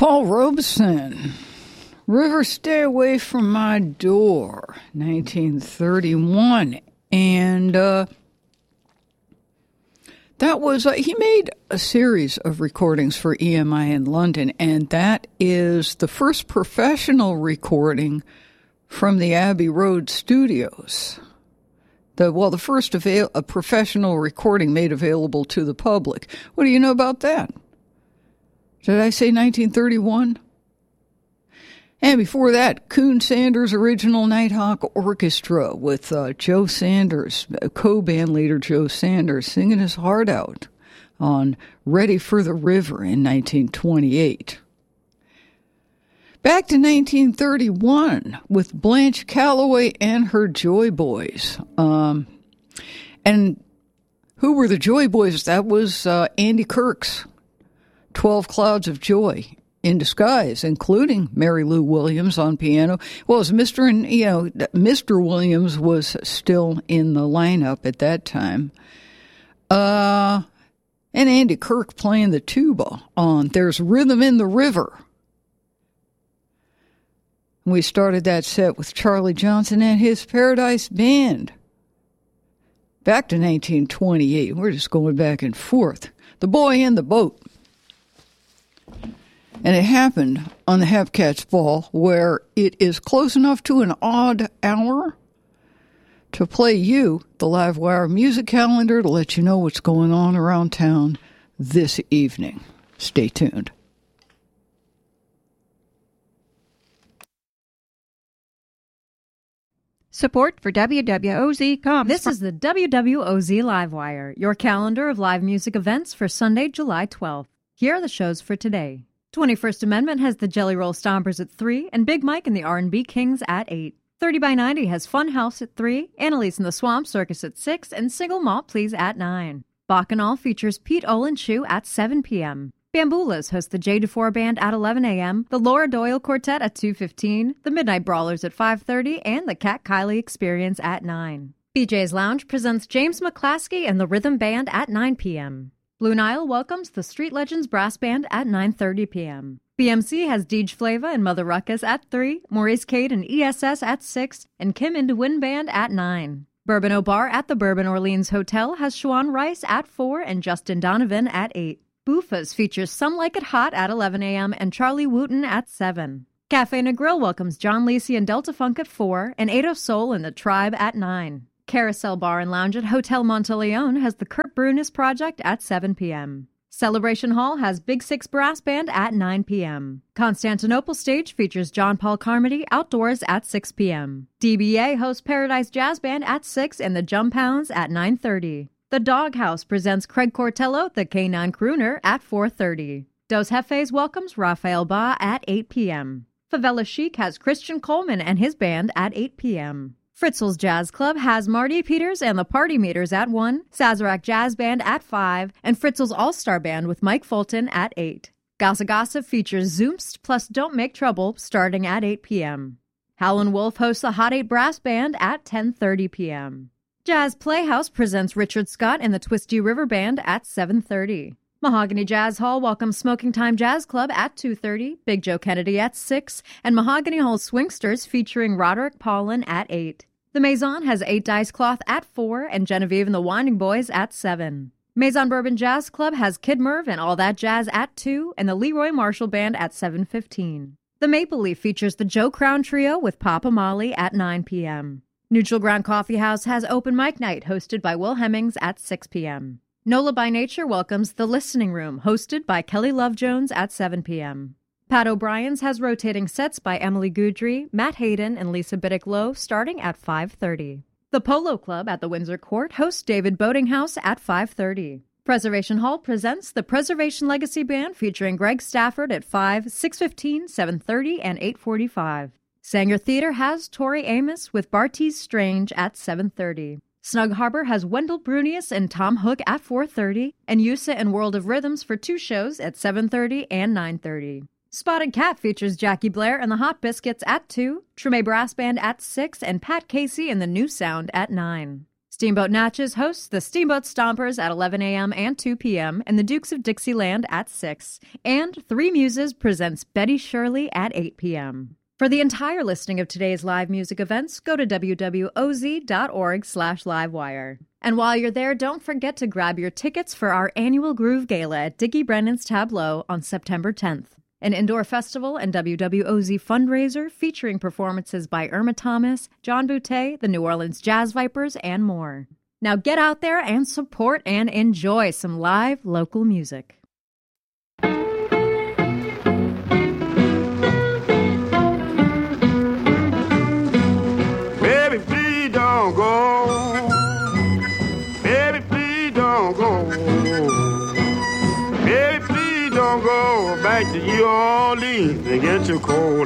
Paul Robeson, River Stay Away From My Door, 1931. And that was, he made a series of recordings for EMI in London, and that is the first professional recording from the Abbey Road studios. The first a professional recording made available to the public. What do you know about that? Did I say 1931? And before that, Coon Sanders' original Nighthawk Orchestra with Joe Sanders, co-band leader Joe Sanders, singing his heart out on Ready for the River in 1928. Back to 1931 with Blanche Calloway and her Joy Boys. And who were the Joy Boys? That was Andy Kirk's 12 Clouds of Joy in disguise, including Mary Lou Williams on piano. Well, as Mr. Williams was still in the lineup at that time. And Andy Kirk playing the tuba on There's Rhythm in the River. We started that set with Charlie Johnson and his Paradise Band. Back to 1928. We're just going back and forth. The Boy in the Boat. And it happened on the Hepcats Ball, where it is close enough to an odd hour to play you the Livewire music calendar to let you know what's going on around town this evening. Stay tuned. Support for WWOZ comes. This is the WWOZ Livewire, your calendar of live music events for Sunday, July 12th. Here are the shows for today. 21st Amendment has the Jelly Roll Stompers at 3 and Big Mike and the R&B Kings at 8. 30 by 90 has Fun House at 3, Annalise and the Swamp Circus at 6, and Single Malt Please at 9. Bacchanal features Pete Olenchu at 7 p.m. Bamboolas hosts the Jay DeFore Band at 11 a.m., the Laura Doyle Quartet at 2:15, the Midnight Brawlers at 5:30, and the Cat Kylie Experience at 9. BJ's Lounge presents James McClaskey and the Rhythm Band at 9 p.m. Blue Nile welcomes the Street Legends Brass Band at 9:30 p.m. BMC has Deej Flava and Mother Ruckus at 3, Maurice Cade and ESS at 6, and Kim into Wind Band at 9. Bourbon O Bar at the Bourbon Orleans Hotel has Shawan Rice at 4 and Justin Donovan at 8. Buffa's features Some Like It Hot at 11 a.m. and Charlie Wooten at 7. Cafe and Grill welcomes John Lacey and Delta Funk at 4 and Ado Soul and the Tribe at 9. Carousel Bar and Lounge at Hotel Monteleone has the Kurt Brunis Project at 7 p.m. Celebration Hall has Big Six Brass Band at 9 p.m. Constantinople Stage features John Paul Carmody Outdoors at 6 p.m. DBA hosts Paradise Jazz Band at 6 and the Jump Hounds at 9:30. The Doghouse presents Craig Cortello, the K9 Crooner, at 4:30. Dos Jefes welcomes Rafael Ba at 8 p.m. Favela Chic has Christian Coleman and his band at 8 p.m. Fritzl's Jazz Club has Marty Peters and the Party Meters at 1, Sazerac Jazz Band at 5, and Fritzl's All-Star Band with Mike Fulton at 8. Gossa Gossip features Zoomst plus Don't Make Trouble starting at 8 p.m. Howlin' Wolf hosts the Hot 8 Brass Band at 10:30 p.m. Jazz Playhouse presents Richard Scott and the Twisty River Band at 7:30. Mahogany Jazz Hall welcomes Smoking Time Jazz Club at 2:30, Big Joe Kennedy at 6, and Mahogany Hall Swingsters featuring Roderick Paulin at 8. The Maison has 8 Dice Cloth at 4 and Genevieve and the Winding Boys at 7. Maison Bourbon Jazz Club has Kid Merv and All That Jazz at 2 and the Leroy Marshall Band at 7:15. The Maple Leaf features the Joe Crown Trio with Papa Molly at 9 p.m. Neutral Ground Coffee House has Open Mic Night hosted by Will Hemmings at 6 p.m. NOLA by Nature welcomes The Listening Room hosted by Kelly Love Jones at 7 p.m. Pat O'Brien's has rotating sets by Emily Goudry, Matt Hayden, and Lisa Biddick-Lowe starting at 5:30. The Polo Club at the Windsor Court hosts David Boatinghouse at 5:30. Preservation Hall presents the Preservation Legacy Band featuring Greg Stafford at 5, 6:15, 7:30, and 8:45. Sanger Theater has Tori Amos with Bartees Strange at 7:30. Snug Harbor has Wendell Brunius and Tom Hook at 4:30, and USA and World of Rhythms for 2 shows at 7:30 and 9:30. Spotted Cat features Jackie Blair and the Hot Biscuits at 2, Treme Brass Band at 6, and Pat Casey and the New Sound at 9. Steamboat Natchez hosts the Steamboat Stompers at 11 a.m. and 2 p.m. and the Dukes of Dixieland at 6. And Three Muses presents Betty Shirley at 8 p.m. For the entire listing of today's live music events, go to wwoz.org/livewire. And while you're there, don't forget to grab your tickets for our annual Groove Gala at Dickie Brennan's Tableau on September 10th. An indoor festival and WWOZ fundraiser featuring performances by Irma Thomas, John Boutte, the New Orleans Jazz Vipers, and more. Now get out there and support and enjoy some live local music. Baby, please don't go. Baby, please don't go. Baby, please don't go back to New Orleans and get your cold.